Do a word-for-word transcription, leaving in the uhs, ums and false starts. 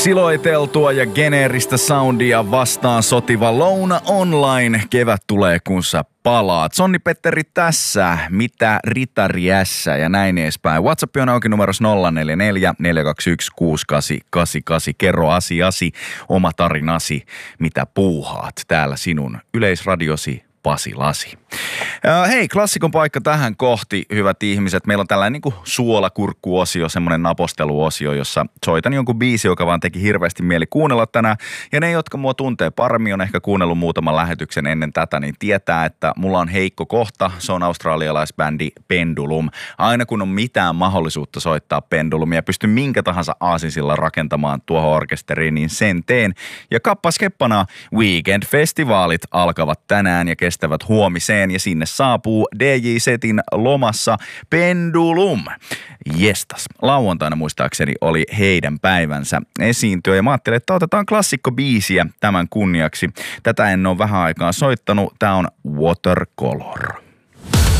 Siloiteltua ja geneeristä soundia vastaan sotiva Louna Online. Kevät tulee, kun sä palaat. Sonni Petteri tässä, mitä Ritari ässä ja näin edespäin. WhatsApp on auki numeros nolla neljä neljä, neljä kaksi yksi, kuusi kahdeksan kahdeksan kahdeksan. Kerro asiasi, oma tarinasi, mitä puuhaat täällä sinun yleisradiosi Pasi Lasi. Äh, hei, klassikon paikka tähän kohti, hyvät ihmiset. Meillä on tällainen niin kuin suolakurkkuosio, semmoinen naposteluosio, jossa soitan jonkun biisi, joka vaan teki hirveästi mieli kuunnella tänään. Ja ne, jotka mua tuntee paremmin, on ehkä kuunnellut muutaman lähetyksen ennen tätä, niin tietää, että mulla on heikko kohta. Se on australialaisbändi Pendulum. Aina kun on mitään mahdollisuutta soittaa Pendulumia ja pystyn minkä tahansa aasinsilla rakentamaan tuohon orkesteriin, niin sen teen. Ja kappas keppana, Weekend-festivaalit alkavat tänään ja kestävät huomiseen ja sinne saapuu D J-setin lomassa Pendulum. Jestas. Lauantaina muistaakseni oli heidän päivänsä esiintyä ja mä ajattelin, että otetaan klassikkobiisiä tämän kunniaksi. Tätä en ole vähän aikaa soittanut. Tää on Watercolor.